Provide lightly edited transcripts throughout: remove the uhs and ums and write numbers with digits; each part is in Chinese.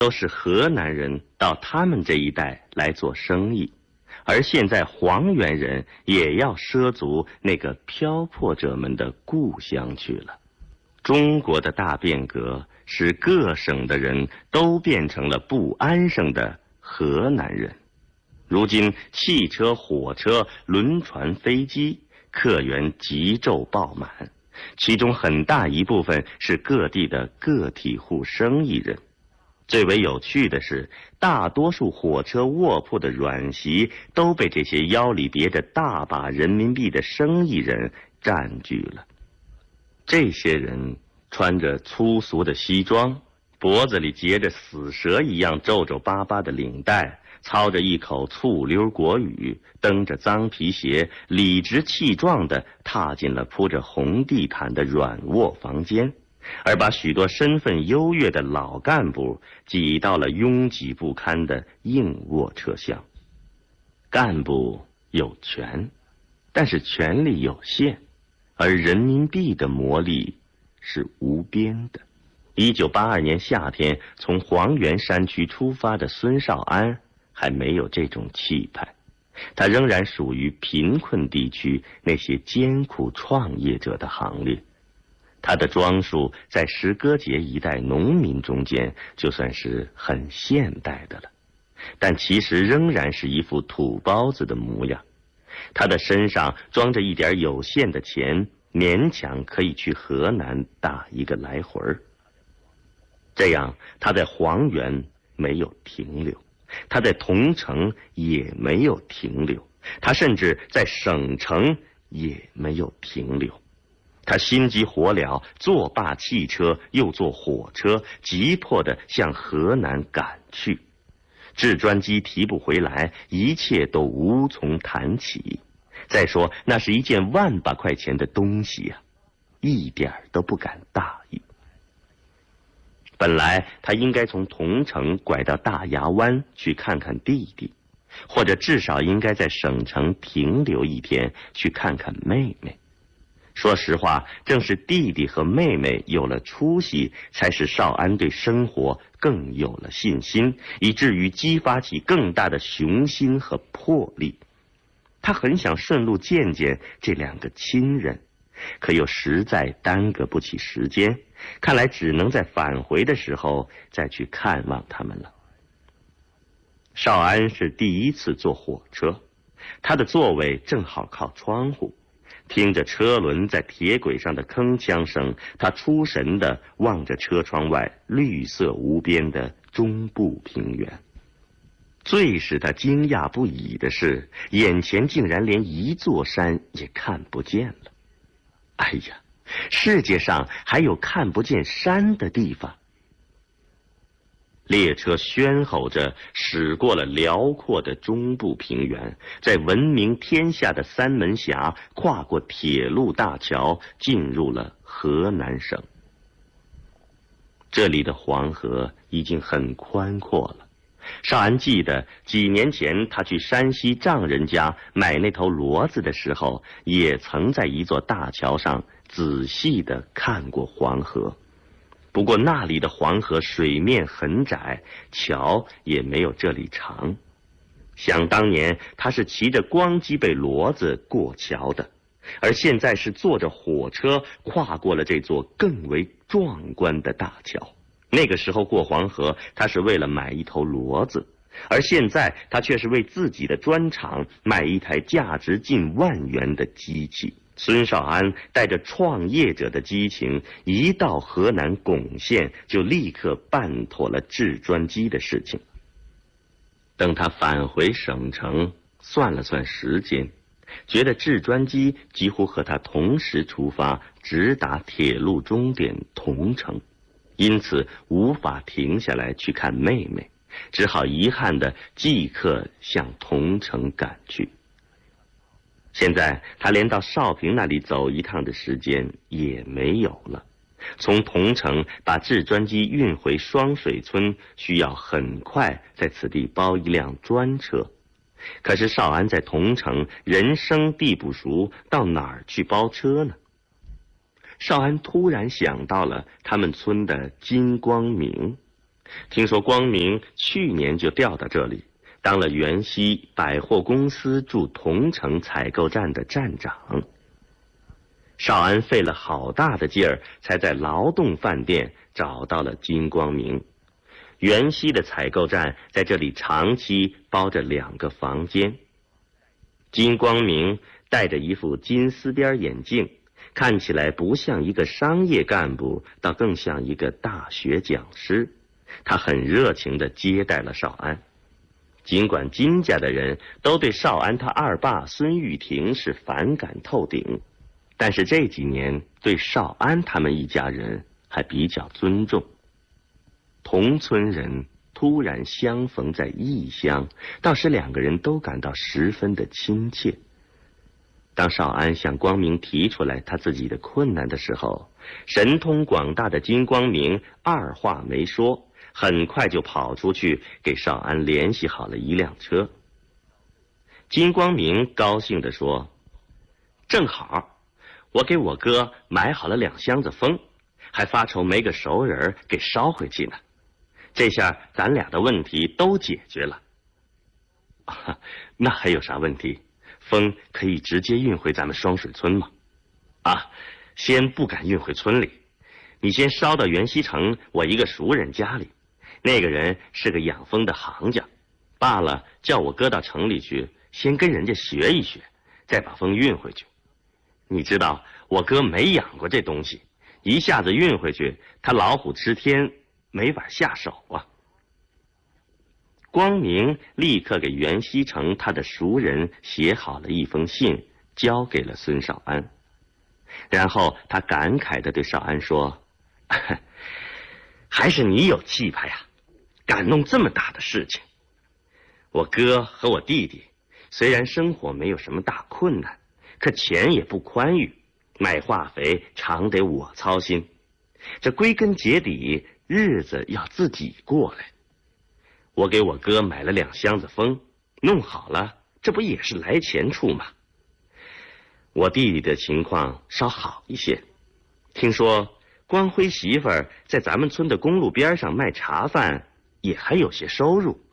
都是河南人到他们这一带来做生意，而现在黄原人也要涉足那个漂泊者们的故乡去了。中国的大变革使各省的人都变成了不安生的河南人。如今汽车、火车、轮船、飞机客源急骤爆满，其中很大一部分是各地的个体户生意人。最为有趣的是，大多数火车卧铺的软席都被这些腰里别着大把人民币的生意人占据了。这些人穿着粗俗的西装，脖子里结着死蛇一样皱皱巴巴的领带，操着一口醋溜国语，蹬着脏皮鞋，理直气壮地踏进了铺着红地毯的软卧房间，而把许多身份优越的老干部挤到了拥挤不堪的硬卧车厢。干部有权，但是权力有限，而人民币的魔力是无边的。1982年夏天从黄原山区出发的孙少安还没有这种气派，他仍然属于贫困地区那些艰苦创业者的行列。他的装束在石歌节一带农民中间就算是很现代的了，但其实仍然是一副土包子的模样。他的身上装着一点有限的钱，勉强可以去河南打一个来回。这样他在黄原没有停留，他在同城也没有停留，他甚至在省城也没有停留。他心急火燎，坐罢汽车又坐火车，急迫地向河南赶去。制砖机提不回来，一切都无从谈起。再说那是一件万把块钱的东西呀，一点都不敢大意。本来他应该从桐城拐到大牙湾去看看弟弟，或者至少应该在省城停留一天去看看妹妹。说实话，正是弟弟和妹妹有了出息，才使少安对生活更有了信心，以至于激发起更大的雄心和魄力。他很想顺路见见这两个亲人，可又实在耽搁不起时间，看来只能在返回的时候再去看望他们了。少安是第一次坐火车，他的座位正好靠窗户，听着车轮在铁轨上的铿锵声，他出神地望着车窗外绿色无边的中部平原。最使他惊讶不已的是，眼前竟然连一座山也看不见了。哎呀，世界上还有看不见山的地方。列车喧吼着驶过了辽阔的中部平原，在闻名天下的三门峡跨过铁路大桥，进入了河南省。这里的黄河已经很宽阔了。少安记得几年前他去山西丈人家买那头骡子的时候，也曾在一座大桥上仔细地看过黄河。不过那里的黄河水面很窄，桥也没有这里长。想当年他是骑着光脊背骡子过桥的，而现在是坐着火车跨过了这座更为壮观的大桥。那个时候过黄河，他是为了买一头骡子，而现在他却是为自己的砖厂买一台价值近万元的机器。孙少安带着创业者的激情，一到河南巩县就立刻办妥了制砖机的事情。等他返回省城，算了算时间，觉得制砖机几乎和他同时出发，直达铁路终点桐城，因此无法停下来去看妹妹，只好遗憾地即刻向桐城赶去。现在他连到绍平那里走一趟的时间也没有了。从桐城把制砖机运回双水村，需要很快在此地包一辆专车。可是少安在桐城人生地不熟，到哪儿去包车呢？少安突然想到了他们村的金光明。 听说光明去年就调到这里，当了原西百货公司驻桐城采购站的站长。少安费了好大的劲儿，才在劳动饭店找到了金光明。原西的采购站在这里长期包着2个房间。金光明戴着一副金丝边眼镜，看起来不像一个商业干部，倒更像一个大学讲师。他很热情地接待了少安。尽管金家的人都对少安他二爸孙玉婷是反感透顶，但是这几年对少安他们一家人还比较尊重。同村人突然相逢在异乡，倒使2个人都感到十分的亲切。当少安向光明提出来他自己的困难的时候，神通广大的金光明二话没说，很快就跑出去给少安联系好了一辆车。金光明高兴地说：“正好，我给我哥买好了2箱子风，还发愁没个熟人给捎回去呢。这下咱俩的问题都解决了。”啊，那还有啥问题？风可以直接运回咱们双水村吗？啊，先不敢运回村里，你先捎到元溪城我一个熟人家里，那个人是个养蜂的行家，罢了叫我哥到城里去，先跟人家学一学，再把风运回去。你知道我哥没养过这东西，一下子运回去，他老虎吃天，没法下手啊。光明立刻给袁西城他的熟人写好了一封信，交给了孙少安。然后他感慨地对少安说：“还是你有气派呀，敢弄这么大的事情。我哥和我弟弟虽然生活没有什么大困难，可钱也不宽裕，买化肥常得我操心。这归根结底，日子要自己过来。我给我哥买了2箱子风，弄好了，这不也是来钱处吗？我弟弟的情况稍好一些，听说光辉媳妇儿在咱们村的公路边上卖茶饭，也还有些收入。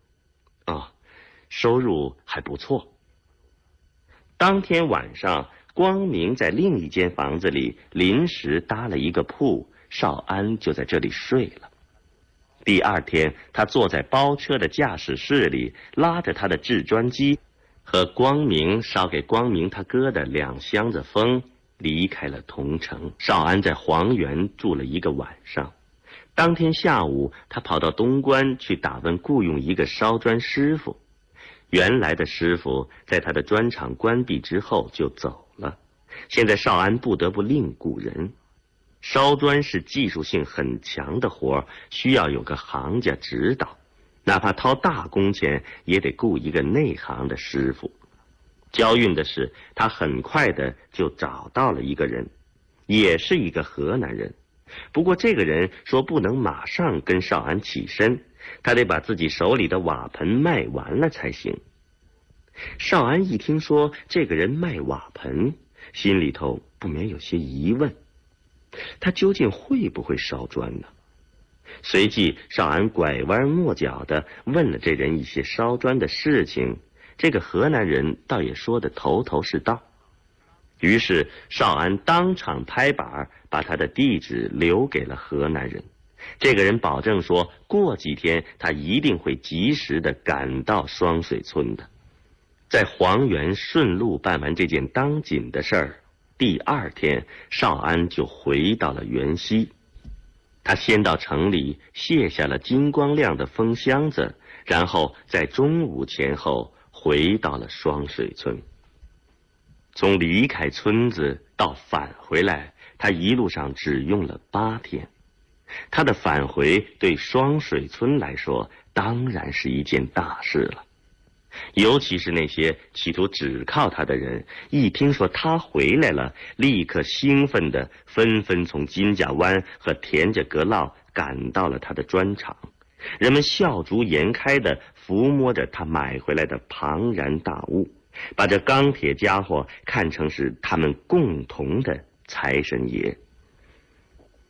收入还不错。”当天晚上，光明在另一间房子里临时搭了一个铺，少安就在这里睡了。第2天，他坐在包车的驾驶室里，拉着他的制砖机，和光明捎给光明他哥的2箱子风，离开了桐城。少安在黄原住了1个晚上。当天下午，他跑到东关去打问雇佣一个烧砖师傅。原来的师傅在他的砖厂关闭之后就走了，现在少安不得不另雇人。烧砖是技术性很强的活，需要有个行家指导，哪怕掏大工钱也得雇一个内行的师傅。交运的是，他很快的就找到了一个人，也是一个河南人。不过这个人说不能马上跟少安起身，他得把自己手里的瓦盆卖完了才行。少安一听说这个人卖瓦盆，心里头不免有些疑问，他究竟会不会烧砖呢？随即少安拐弯抹角地问了这人一些烧砖的事情，这个河南人倒也说得头头是道。于是少安当场拍板，把他的地址留给了河南人。这个人保证说，过几天他一定会及时地赶到双水村的。在黄原顺路办完这件当紧的事儿，第2天少安就回到了原西。他先到城里卸下了金光亮的风箱子，然后在中午前后回到了双水村。从离开村子到返回来，他一路上只用了8天。他的返回对双水村来说当然是一件大事了，尤其是那些企图只靠他的人，一听说他回来了，立刻兴奋地纷纷从金家湾和田家阁烙赶到了他的砖厂。人们笑逐颜开地抚摸着他买回来的庞然大物，把这钢铁家伙看成是他们共同的财神爷。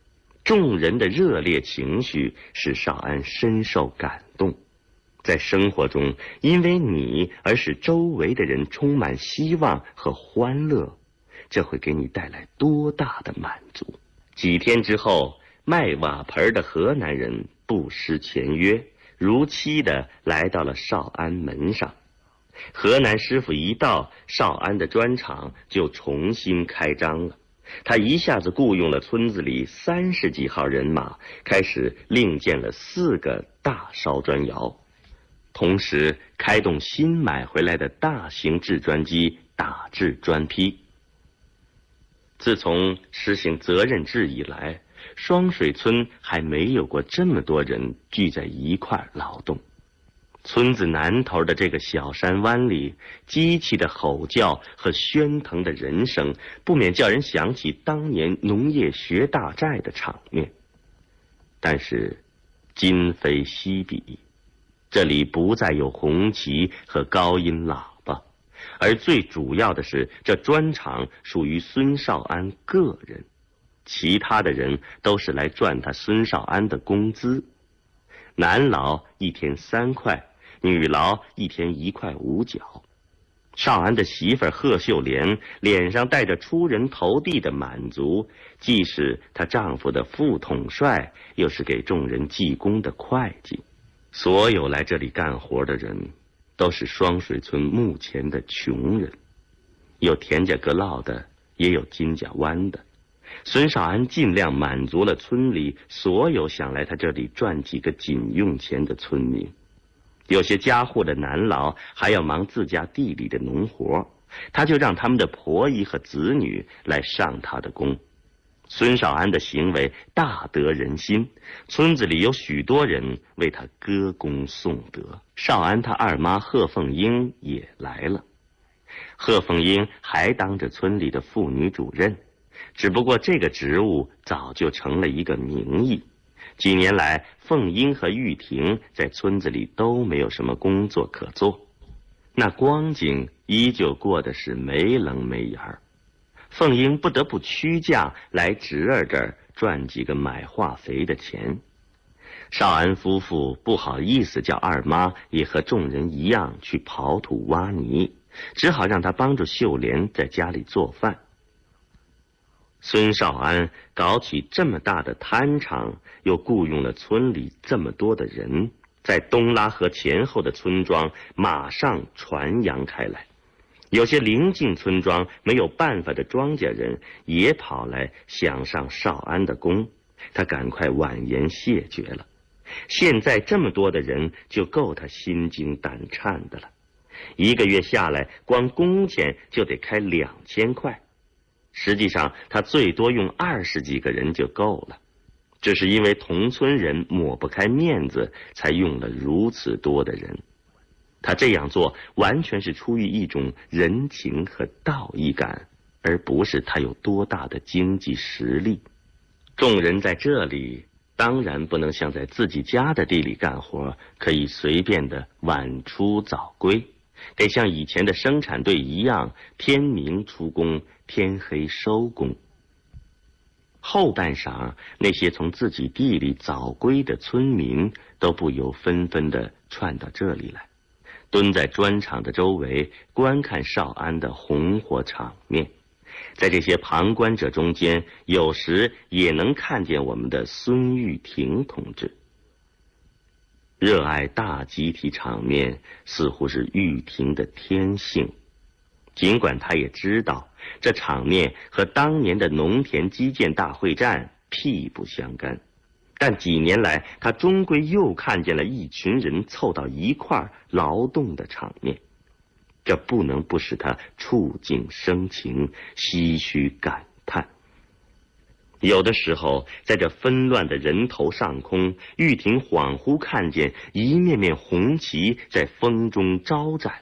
众人的热烈情绪使少安深受感动。在生活中，因为你而使周围的人充满希望和欢乐，这会给你带来多大的满足。几天之后，卖瓦盆的河南人不失前约，如期地来到了少安门上。河南师傅一到，少安的砖厂就重新开张了。他一下子雇佣了村子里30几号人马，开始另建了4个大烧砖窑，同时开动新买回来的大型制砖机打制砖坯。自从实行责任制以来，双水村还没有过这么多人聚在一块劳动。村子南头的这个小山湾里，机器的吼叫和喧腾的人声，不免叫人想起当年农业学大寨的场面。但是今非昔比，这里不再有红旗和高音喇叭，而最主要的是，这砖厂属于孙少安个人，其他的人都是来赚他孙少安的工资。男劳1天3块，女劳1天1块5角。少安的媳妇贺秀莲脸上带着出人头地的满足，既是她丈夫的副统帅，又是给众人记功的会计。所有来这里干活的人都是双水村目前的穷人，有田家阁烙的，也有金家湾的。孙少安尽量满足了村里所有想来他这里赚几个紧用钱的村民。有些家户的男劳还要忙自家地里的农活，他就让他们的婆姨和子女来上他的工。孙少安的行为大得人心，村子里有许多人为他歌功颂德。少安他二妈贺凤英也来了。贺凤英还当着村里的妇女主任，只不过这个职务早就成了一个名义。几年来，凤英和玉婷在村子里都没有什么工作可做，那光景依旧过的是没棱没眼儿。凤英不得不屈驾来侄儿这儿赚几个买化肥的钱。少安夫妇不好意思叫二妈也和众人一样去刨土挖泥，只好让她帮助秀莲在家里做饭。孙少安搞起这么大的摊场，又雇佣了村里这么多的人，在东拉河前后的村庄马上传扬开来。有些邻近村庄没有办法的庄稼人也跑来想上少安的工，他赶快婉言谢绝了。现在这么多的人就够他心惊胆颤的了，1个月下来光工钱就得开2000块。实际上他最多用20几个人就够了，只是因为同村人抹不开面子，才用了如此多的人。他这样做完全是出于一种人情和道义感，而不是他有多大的经济实力。众人在这里当然不能像在自己家的地里干活，可以随便的晚出早归，得像以前的生产队一样，天明出工，天黑收工。后半晌，那些从自己地里早归的村民都不由纷纷地窜到这里来，蹲在砖厂的周围观看少安的红火场面。在这些旁观者中间，有时也能看见我们的孙玉婷同志。热爱大集体场面似乎是玉婷的天性，尽管他也知道这场面和当年的农田基建大会战屁不相干，但几年来他终归又看见了一群人凑到一块儿劳动的场面，这不能不使他触景生情，唏嘘感叹。有的时候，在这纷乱的人头上空，玉婷恍惚看见一面面红旗在风中招展。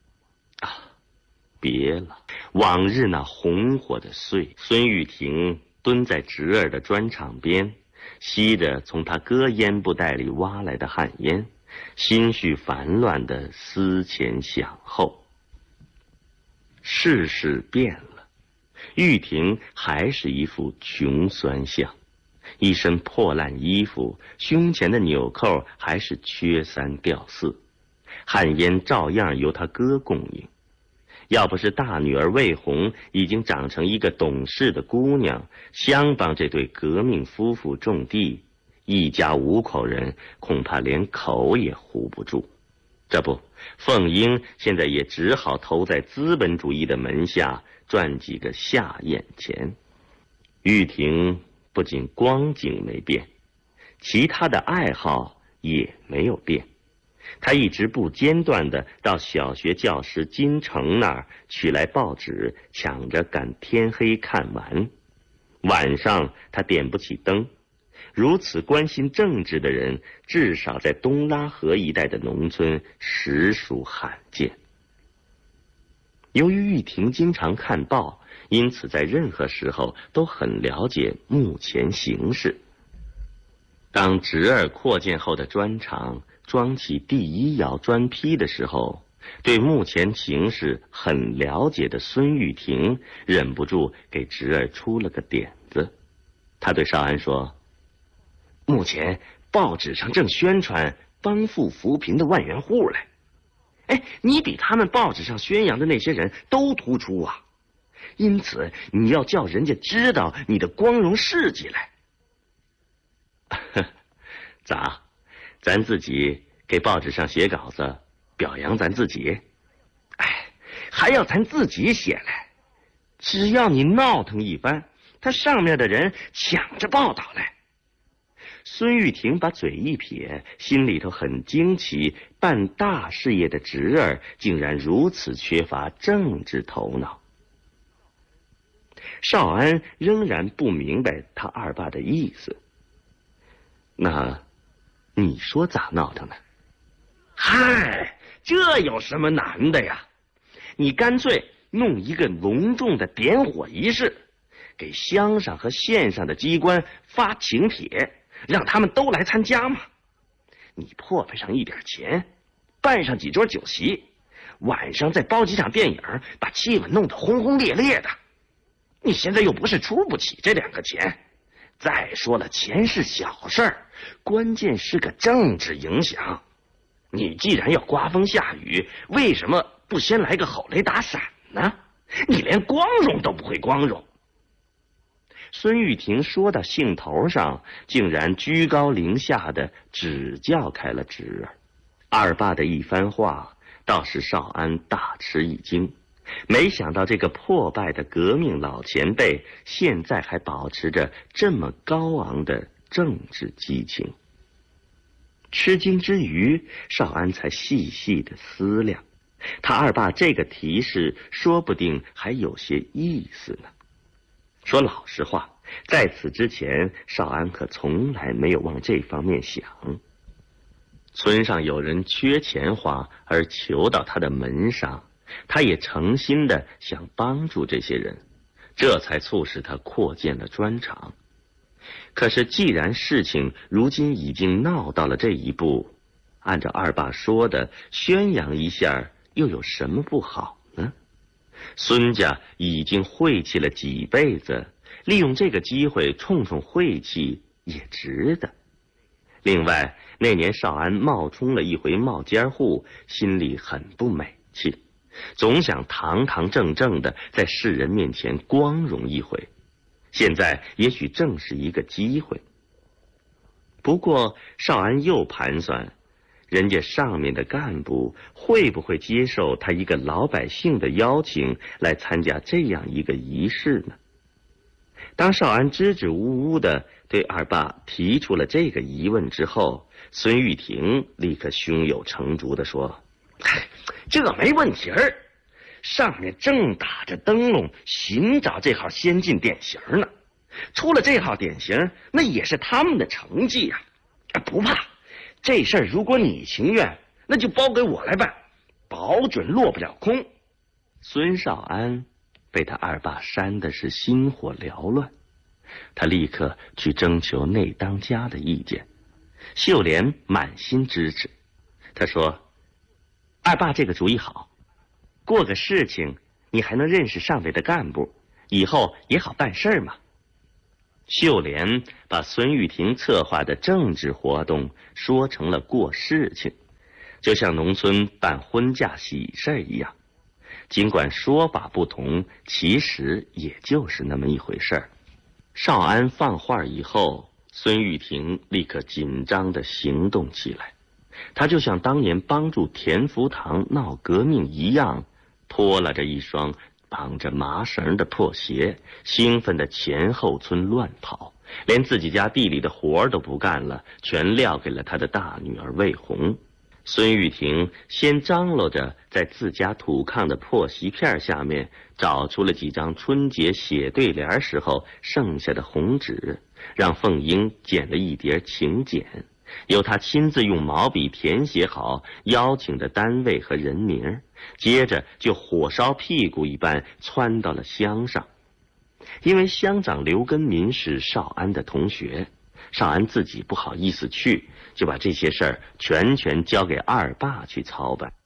别了，往日那红火的岁。孙玉婷蹲在侄儿的砖厂边，吸着从他哥烟布袋里挖来的旱烟，心绪烦乱的思前想后。世事变了，玉婷还是一副穷酸相。 一身破烂衣服，胸前的纽扣还是缺三掉四，旱烟照样由他哥供应。要不是大女儿魏红已经长成一个懂事的姑娘，相帮这对革命夫妇种地，一家5口人恐怕连口也糊不住。这不，凤英现在也只好投在资本主义的门下，赚几个下眼钱。玉婷不仅光景没变，其他的爱好也没有变。他一直不间断地到小学教师金城那儿取来报纸，抢着赶天黑看完。晚上他点不起灯。如此关心政治的人，至少在东拉河一带的农村实属罕见。由于玉婷经常看报，因此在任何时候都很了解目前形势。当侄儿扩建后的砖厂装起第1窑砖坯的时候，对目前形势很了解的孙玉婷忍不住给侄儿出了个点子。他对少安说：目前报纸上正宣传帮扶扶贫的万元户嘞，哎，你比他们报纸上宣扬的那些人都突出啊，因此你要叫人家知道你的光荣事迹来。咋？咱自己给报纸上写稿子表扬咱自己？哎，还要咱自己写来？只要你闹腾一番，他上面的人抢着报道来。孙玉婷把嘴一撇，心里头很惊奇，办大事业的侄儿竟然如此缺乏政治头脑。少安仍然不明白他二爸的意思。那你说咋闹腾呢？嗨，这有什么难的呀？你干脆弄一个隆重的点火仪式，给乡上和县上的机关发请帖，让他们都来参加嘛。你破费上一点钱，办上几桌酒席，晚上再包几场电影，把气氛弄得轰轰烈烈的。你现在又不是出不起这2个钱，再说了，钱是小事儿，关键是个政治影响。你既然要刮风下雨，为什么不先来个吼雷打伞呢？你连光荣都不会光荣。孙玉婷说到兴头上，竟然居高临下的指教开了侄儿。二爸的一番话倒使少安大吃一惊，没想到这个破败的革命老前辈现在还保持着这么高昂的政治激情。吃惊之余，少安才细细的思量，他二爸这个提示说不定还有些意思呢。说老实话，在此之前，少安可从来没有往这方面想。村上有人缺钱花而求到他的门上，他也诚心的想帮助这些人，这才促使他扩建了砖厂。可是既然事情如今已经闹到了这一步，按照二爸说的，宣扬一下又有什么不好呢？孙家已经晦气了几辈子，利用这个机会冲冲晦气也值得。另外，那年少安冒充了一回冒尖户，心里很不美气，总想堂堂正正的在世人面前光荣一回。现在也许正是一个机会。不过少安又盘算，人家上面的干部会不会接受他一个老百姓的邀请来参加这样一个仪式呢？当少安支支吾吾的对二爸提出了这个疑问之后，孙玉婷立刻胸有成竹地说：这没问题儿，上面正打着灯笼寻找这号先进典型呢，出了这号典型，那也是他们的成绩呀。不怕，这事儿如果你情愿，那就包给我来办，保准落不了空。孙少安被他二爸煽的是心火缭乱，他立刻去征求内当家的意见。秀莲满心支持，他说：二爸这个主意好，过个事情你还能认识上位的干部，以后也好办事嘛。 秀莲把孙玉婷策划的政治活动说成了过事情，就像农村办婚嫁喜事一样。尽管说法不同，其实也就是那么一回事儿。少安放话以后，孙玉婷立刻紧张地行动起来。他就像当年帮助田福堂闹革命一样，拖拉着一双绑着麻绳的破鞋，兴奋地前后村乱跑，连自己家地里的活儿都不干了，全撂给了他的大女儿魏红。孙玉婷先张罗着在自家土炕的破席片下面找出了几张春节写对联时候剩下的红纸，让凤英剪了一叠请柬，由他亲自用毛笔填写好邀请的单位和人名，接着就火烧屁股一般窜到了乡上。因为乡长刘根民是少安的同学，少安自己不好意思去，就把这些事儿全交给二爸去操办。